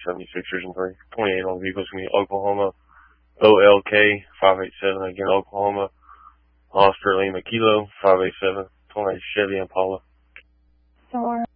76ers and 3. 28 on the vehicle's going to be Oklahoma OLK 587. Again, Oklahoma Oscar Lima Kilo 587. 28 Chevy Impala. Sure.